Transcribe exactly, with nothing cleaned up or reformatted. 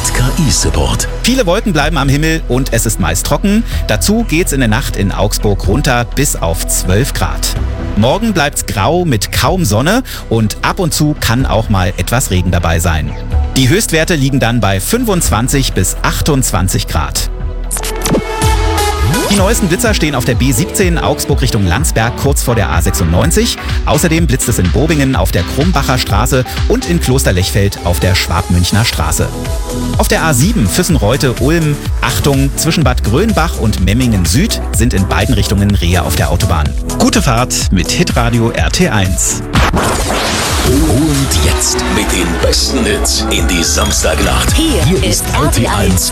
mit K I-Support. Viele Wolken bleiben am Himmel und es ist meist trocken. Dazu geht's in der Nacht in Augsburg runter bis auf zwölf Grad. Morgen bleibt's grau mit kaum Sonne und ab und zu kann auch mal etwas Regen dabei sein. Die Höchstwerte liegen dann bei fünfundzwanzig bis achtundzwanzig Grad. Die neuesten Blitzer stehen auf der B siebzehn Augsburg Richtung Landsberg kurz vor der A sechsundneunzig. Außerdem blitzt es in Bobingen auf der Krumbacher Straße und in Klosterlechfeld auf der Schwabmünchner Straße. Auf der A sieben Füssen-Reute-Ulm, Achtung, zwischen Bad Grönbach und Memmingen Süd sind in beiden Richtungen Rehe auf der Autobahn. Gute Fahrt mit Hitradio R T eins. Und jetzt mit den besten Hits in die Samstagnacht. Hier, Hier ist R T eins